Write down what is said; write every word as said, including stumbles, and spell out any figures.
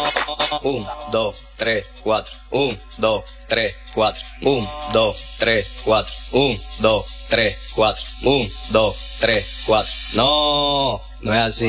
Un, dos, tres, cuatro. Un, dos, tres, cuatro. Un, dos, tres, cuatro. Un, dos, tres, cuatro. Un, dos, tres, cuatro. No, no es así.